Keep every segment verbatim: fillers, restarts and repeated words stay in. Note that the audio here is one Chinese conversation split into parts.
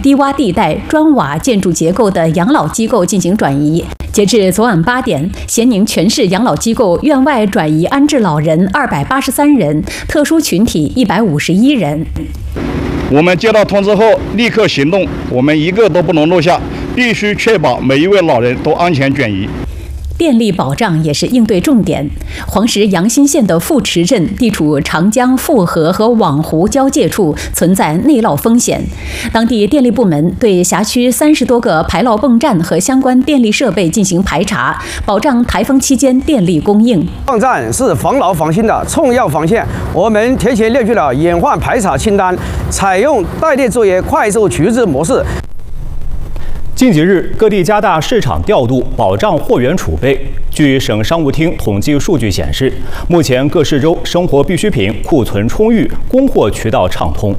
低洼地带砖瓦建筑结构的养老机构进行转移。截至昨晚八点，咸宁全市养老机构院外转移安置老人二百八十三人，特殊群体一百五十一人。 我们接到通知后立刻行动，我们一个都不能落下，必须确保每一位老人都安全转移。 电力保障也是应对重点。黄石阳新县的富池镇地处长江富河和网湖交界处，存在内涝风险。当地电力部门对辖区三十多个排涝泵站和相关电力设备进行排查，保障台风期间电力供应。 泵站是防涝防汛的重要防线，我们提前列举了隐患排查清单，采用代列作业快速处置模式。 近几日，各地加大市场调度，保障货源储备。据省商务厅统计数据显示，目前各市州生活必需品库存充裕，供货渠道畅通。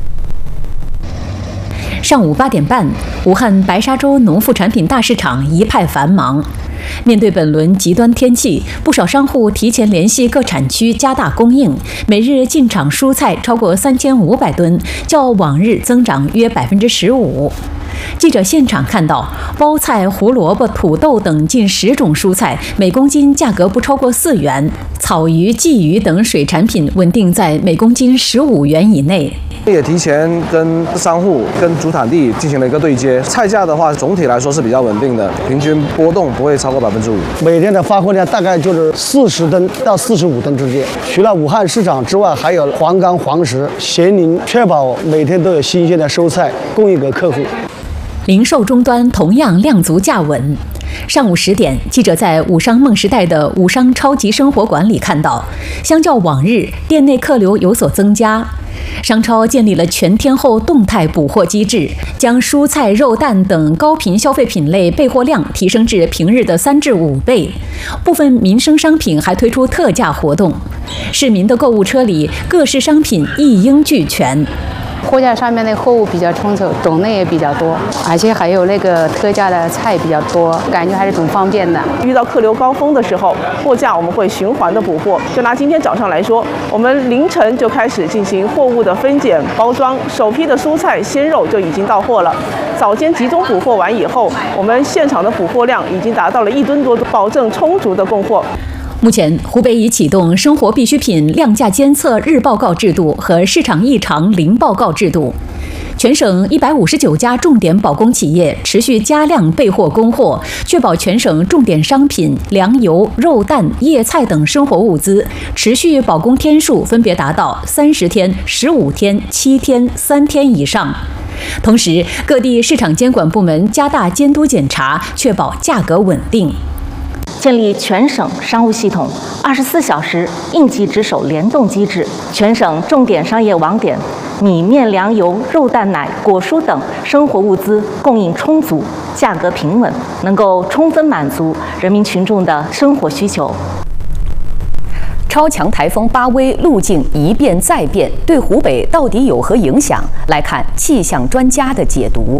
上午八点半，武汉白沙洲农副产品大市场一派繁忙。面对本轮极端天气，不少商户提前联系各产区加大供应，每日进场蔬菜超过三千五百吨，较往日增长约百分之十五。记者现场看到，包菜、胡萝卜、土豆等近十种蔬菜，每公斤价格不超过四元；草鱼、鲫鱼等水产品稳定在每公斤十五元以内。 也提前跟商户、跟主产地进行了一个对接，菜价的话，总体来说是比较稳定的，平均波动不会超过百分之五。 每天的发货量大概就是四十吨到四十五吨之间。除了武汉市场之外，还有黄冈、黄石、咸宁，确保每天都有新鲜的蔬菜供应给客户。 零售终端同样量足价稳。上午十点，记者在武商梦时代的武商超级生活馆里看到，相较往日，店内客流有所增加。商超建立了全天候动态补货机制，将蔬菜、肉蛋等高频消费品类备货量提升至平日的三至五倍。部分民生商品还推出特价活动。市民的购物车里，各式商品一应俱全。 货架上面的货物比较充足，种类也比较多，而且还有那个特价的菜比较多，感觉还是挺方便的。 遇到客流高峰的时候，货架我们会循环的补货。就拿今天早上来说，我们凌晨就开始进行货物的分拣包装，首批的蔬菜、鲜肉就已经到货了。早间集中补货完以后，我们现场的补货量已经达到了一吨多，保证充足的供货。 目前，湖北已启动生活必需品量价监测日报告制度和市场异常零报告制度。全省一百五十九家重点保供企业持续加量备货供货，确保全省重点商品粮油、肉蛋、叶菜等生活物资持续保供天数分别达到三十天、十五天、七天、三天以上。同时，各地市场监管部门加大监督检查，确保价格稳定。 建立全省商务系统二十四小时应急值守联动机制，全省重点商业网点米面粮油、肉蛋奶、果蔬等生活物资供应充足，价格平稳，能够充分满足人民群众的生活需求。 超强台风巴威路径一变再变，对湖北到底有何影响？来看气象专家的解读。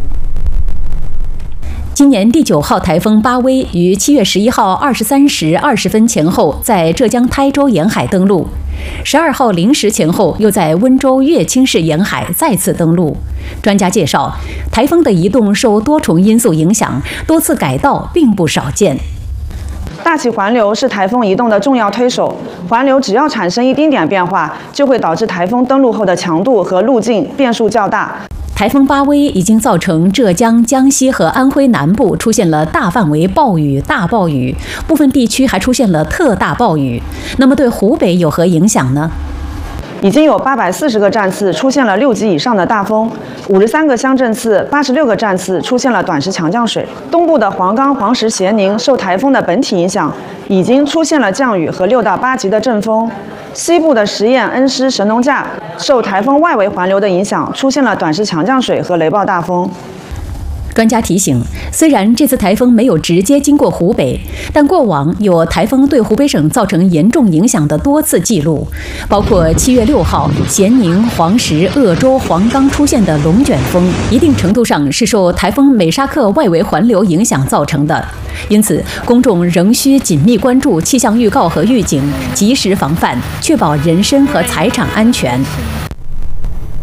今年第九号台风巴威于七月十一号二十三时二十分前后在浙江台州沿海登陆，十二号零时前后又在温州乐清市沿海再次登陆。专家介绍，台风的移动受多重因素影响，多次改道并不少见。 大气环流是台风移动的重要推手，环流只要产生一丁点变化，就会导致台风登陆后的强度和路径变数较大。 台风巴威已经造成浙江、江西和安徽南部出现了大范围暴雨、大暴雨，部分地区还出现了特大暴雨。那么对湖北有何影响呢？ 已经有八百四十个站次出现了六级以上的大风，五十三个乡镇次、八十六个站次出现了短时强降水。东部的黄冈、黄石、咸宁受台风的本体影响，已经出现了降雨和六到八级的阵风。西部的十堰、恩施、神农架受台风外围环流的影响，出现了短时强降水和雷暴大风。 专家提醒，虽然这次台风没有直接经过湖北，但过往有台风对湖北省造成严重影响的多次记录，包括七月六号咸宁、黄石、鄂州、黄冈出现的龙卷风，一定程度上是受台风美沙克外围环流影响造成的。因此，公众仍需紧密关注气象预告和预警，及时防范，确保人身和财产安全。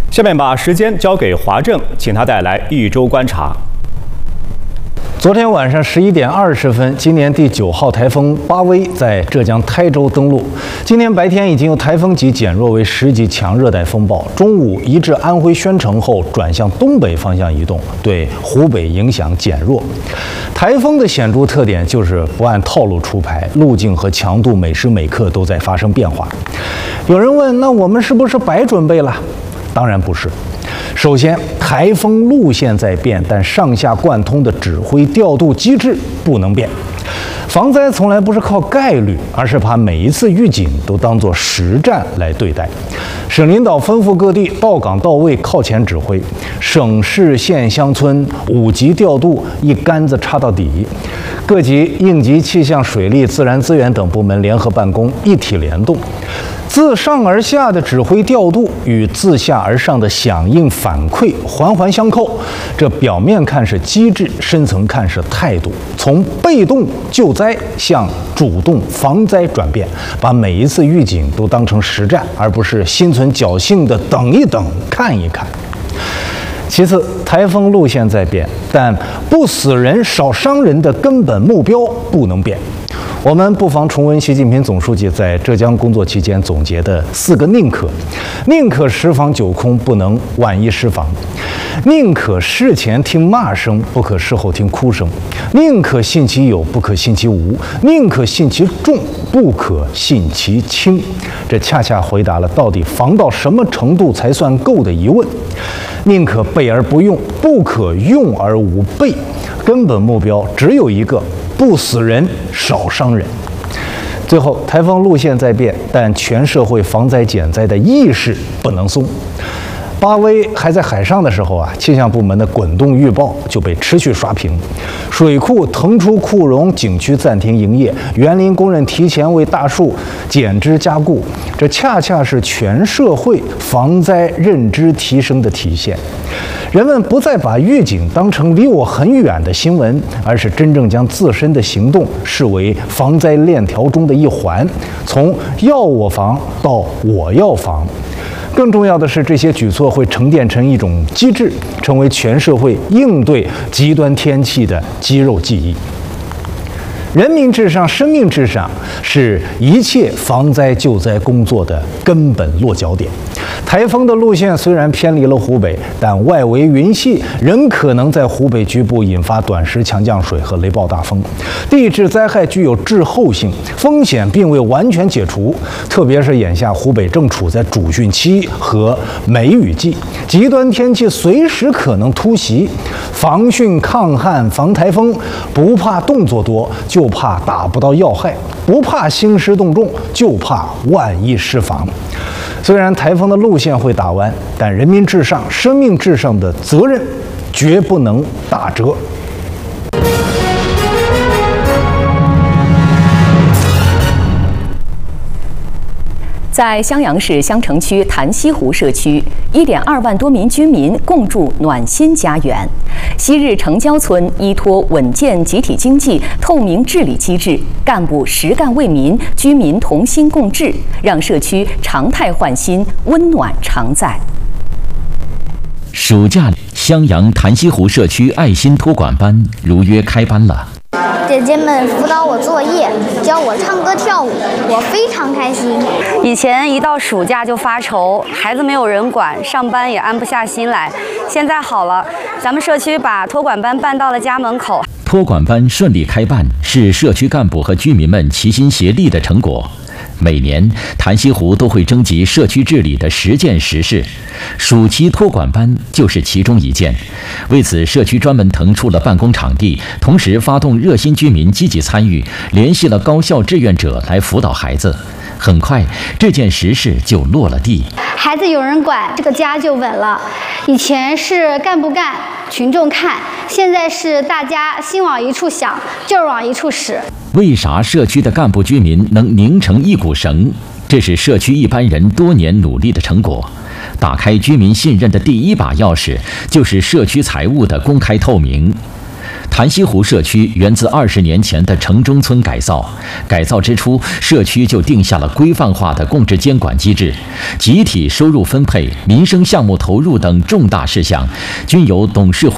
下面把时间交给华正，请他带来一周观察。 昨天晚上十一点二十分，今年第九号台风巴威在浙江台州登陆。今天白天已经由台风级减弱为十级强热带风暴，中午移至安徽宣城后转向东北方向移动，对湖北影响减弱。台风的显著特点就是不按套路出牌，路径和强度每时每刻都在发生变化。有人问，那我们是不是白准备了？当然不是。首先，台风路线在变，但上下贯通的指挥调度机制不能变。防灾从来不是靠概率，而是把每一次预警都当作实战来对待。省领导吩咐各地到岗到位、靠前指挥，省市县乡村五级调度一竿子插到底，各级应急气象、水利、自然资源等部门联合办公，一体联动。自上而下的指挥调度与自下而上的响应反馈环环相扣，这表面看是机制，深层看是态度，从被动救灾向主动防灾转变，把每一次预警都当成实战，而不是心存侥幸的等一等、看一看。其次，台风路线在变，但不死人、少伤人的根本目标不能变。我们不妨重温习近平总书记在浙江工作期间总结的四个宁可：宁可十防九空，不能万一失防；宁可事前听骂声，不可事后听哭声；宁可信其有，不可信其无；宁可信其重，不可信其轻。这恰恰回答了到底防到什么程度才算够的疑问。宁可备而不用，不可用而无备。根本目标只有一个：不死人，少伤人。最后，台风路线在变，但全社会防灾减灾的意识不能松。巴威还在海上的时候啊，气象部门的滚动预报就被持续刷屏，水库腾出库容，景区暂停营业，园林工人提前为大树剪枝加固，这恰恰是全社会防灾认知提升的体现。人们不再把预警当成离我很远的新闻，而是真正将自身的行动视为防灾链条中的一环，从要我防到我要防。更重要的是，这些举措会沉淀成一种机制，成为全社会应对极端天气的肌肉记忆。人民至上，生命至上，是一切防灾救灾工作的根本落脚点。台风的路线虽然偏离了湖北，但外围云系仍可能在湖北局部引发短时强降水和雷暴大风。地质灾害具有滞后性，风险并未完全解除，特别是眼下湖北正处在主汛期和梅雨季，极端天气随时可能突袭。防汛抗旱防台风，不怕动作多，就怕打不到要害；不怕兴师动众，就怕万一失防。虽然台风的路线会打弯，但人民至上、生命至上的责任绝不能打折。 在襄阳市襄城区潭西湖社区，一点二万多名居民共筑暖心家园。昔日城郊村依托稳健集体经济、透明治理机制，干部实干为民，居民同心共治，让社区常态换新，温暖常在。 暑假，襄阳潭西湖社区爱心托管班如约开班了。 姐姐们辅导我作业，教我唱歌跳舞，我非常开心。 以前一到暑假就发愁，孩子没有人管，上班也安不下心来。现在好了，咱们社区把托管班办到了家门口。 托管班顺利开办，是社区干部和居民们齐心协力的成果。每年，潭西湖都会征集社区治理的十件实事，暑期托管班就是其中一件。为此，社区专门腾出了办公场地，同时发动热心居民积极参与，联系了高校志愿者来辅导孩子。很快，这件实事就落了地。 孩子有人管，这个家就稳了。以前是干部干，群众看，现在是大家心往一处想，劲儿往一处使。 为啥社区的干部居民能拧成一股绳？这是社区一般人多年努力的成果。打开居民信任的第一把钥匙，就是社区财务的公开透明。 潭西湖社区源自二十年前的城中村改造，改造之初，社区就定下了规范化的共治监管机制，集体收入分配、民生项目投入等重大事项，均由董事会